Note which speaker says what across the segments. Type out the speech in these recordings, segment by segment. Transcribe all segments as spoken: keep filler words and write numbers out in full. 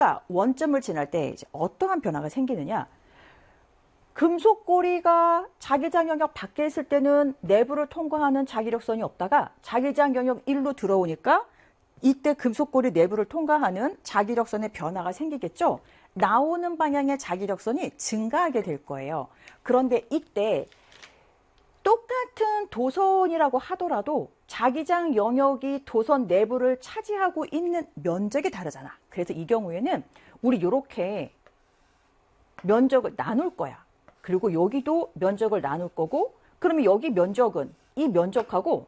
Speaker 1: 원점을 지날 때 이제 어떠한 변화가 생기느냐. 금속고리가 자기장 영역 밖에 있을 때는 내부를 통과하는 자기력선이 없다가 자기장 영역 일로 들어오니까 이때 금속고리 내부를 통과하는 자기력선의 변화가 생기겠죠. 나오는 방향의 자기력선이 증가하게 될 거예요. 그런데 이때 똑같은 도선이라고 하더라도 자기장 영역이 도선 내부를 차지하고 있는 면적이 다르잖아. 그래서 이 경우에는 우리 이렇게 면적을 나눌 거야. 그리고 여기도 면적을 나눌 거고, 그러면 여기 면적은 이 면적하고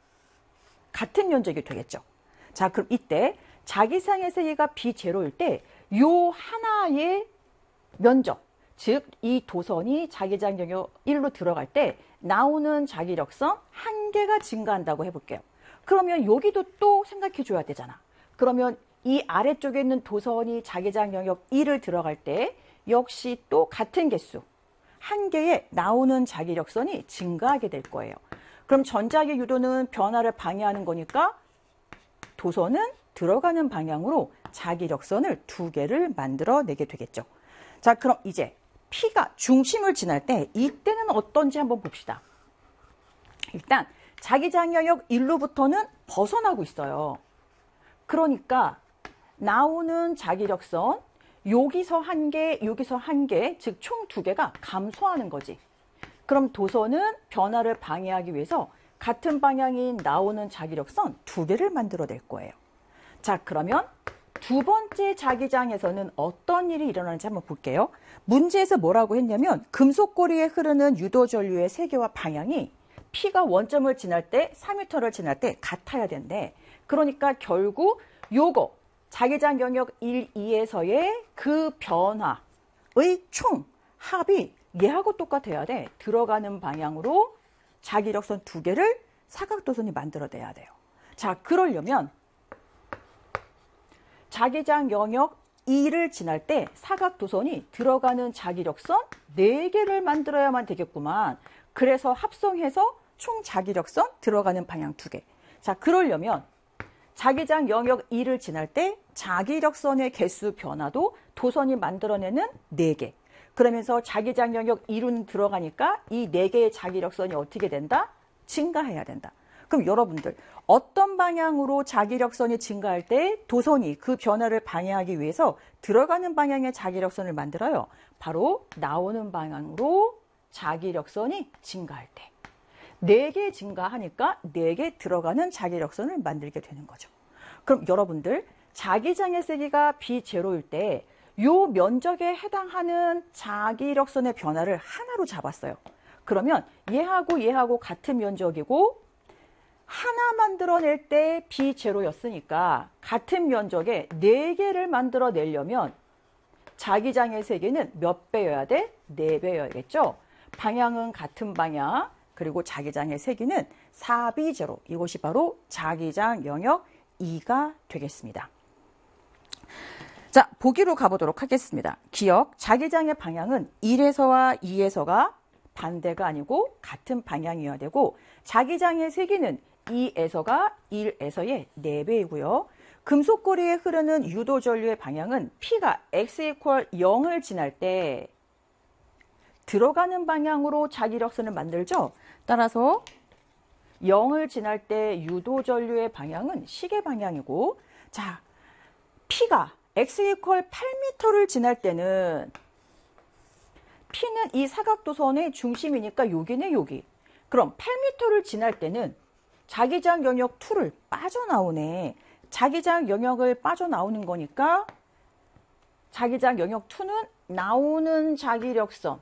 Speaker 1: 같은 면적이 되겠죠. 자, 그럼 이때 자기장의 세기가 비제로일 때 요 하나의 면적, 즉 이 도선이 자기장 영역 일로 들어갈 때 나오는 자기력선 한 개가 증가한다고 해볼게요. 그러면 여기도 또 생각해 줘야 되잖아. 그러면 이 아래쪽에 있는 도선이 자기장 영역 일을 들어갈 때 역시 또 같은 개수 한 개의 나오는 자기력선이 증가하게 될 거예요. 그럼 전자기 유도는 변화를 방해하는 거니까 도선은 들어가는 방향으로 자기력선을 두 개를 만들어내게 되겠죠. 자, 그럼 이제 P가 중심을 지날 때 이때는 어떤지 한번 봅시다. 일단 자기장 영역 일로부터는 벗어나고 있어요. 그러니까 나오는 자기력선 여기서 한 개, 여기서 한 개, 즉 총 두 개가 감소하는 거지. 그럼 도선은 변화를 방해하기 위해서 같은 방향인 나오는 자기력선 두 개를 만들어낼 거예요. 자, 그러면 두 번째 자기장에서는 어떤 일이 일어나는지 한번 볼게요. 문제에서 뭐라고 했냐면 금속고리에 흐르는 유도전류의 세기와 방향이 P가 원점을 지날 때 삼 미터를 지날 때 같아야 된대. 그러니까 결국 요거 자기장 영역 일, 이에서의 그 변화의 총 합이 얘하고 똑같아야 돼. 들어가는 방향으로 자기력선 두 개를 사각도선이 만들어내야 돼요. 자, 그러려면 자기장 영역 이를 지날 때 사각도선이 들어가는 자기력선 네 개를 만들어야만 되겠구만. 그래서 합성해서 총 자기력선 들어가는 방향 두 개. 자, 그러려면 자기장 영역 이를 지날 때 자기력선의 개수 변화도 도선이 만들어내는 네 개. 그러면서 자기장 영역 이로 들어가니까 이 네 개의 자기력선이 어떻게 된다? 증가해야 된다. 그럼 여러분들 어떤 방향으로 자기력선이 증가할 때 도선이 그 변화를 방해하기 위해서 들어가는 방향의 자기력선을 만들어요? 바로 나오는 방향으로 자기력선이 증가할 때. 네 개 증가하니까 네 개 들어가는 자기력선을 만들게 되는 거죠. 그럼 여러분들 자기장의 세기가 비제로일 때 요 면적에 해당하는 자기력선의 변화를 하나로 잡았어요. 그러면 얘하고 얘하고 같은 면적이고 하나 만들어낼 때 비제로였으니까 같은 면적에 네 개를 만들어내려면 자기장의 세기는 몇 배여야 돼? 네 배여야겠죠? 방향은 같은 방향, 그리고 자기장의 세기는 사 비제로. 이것이 바로 자기장 영역 이가 되겠습니다. 자, 보기로 가보도록 하겠습니다. 기억, 자기장의 방향은 일에서와 이에서가 반대가 아니고 같은 방향이어야 되고 자기장의 세기는 이에서가 일에서의 네 배이고요. 금속고리에 흐르는 유도전류의 방향은 P가 x 이퀄 영을 지날 때 들어가는 방향으로 자기력선을 만들죠. 따라서 영을 지날 때 유도전류의 방향은 시계 방향이고, 자, P가 x 이퀄 팔 미터를 지날 때는 P는 이 사각도선의 중심이니까 여기네, 여기. 그럼 팔 미터를 지날 때는 자기장 영역 이를 빠져나오네. 자기장 영역을 빠져나오는 거니까 자기장 영역 이는 나오는 자기력선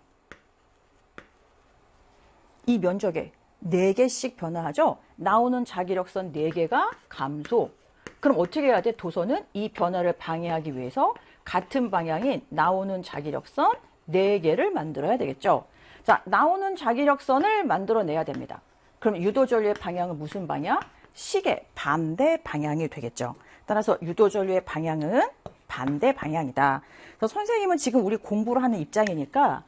Speaker 1: 이 면적에 네 개씩 변화하죠. 나오는 자기력선 네 개가 감소. 그럼 어떻게 해야 돼? 도선은 이 변화를 방해하기 위해서 같은 방향인 나오는 자기력선 네 개를 만들어야 되겠죠. 자, 나오는 자기력선을 만들어내야 됩니다. 그럼 유도전류의 방향은 무슨 방향? 시계 반대 방향이 되겠죠. 따라서 유도전류의 방향은 반대 방향이다. 그래서 선생님은 지금 우리 공부를 하는 입장이니까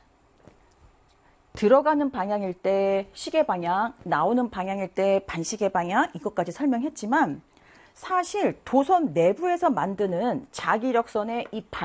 Speaker 1: 들어가는 방향일 때 시계 방향, 나오는 방향일 때 반시계 방향 이것까지 설명했지만 사실 도선 내부에서 만드는 자기력선의 이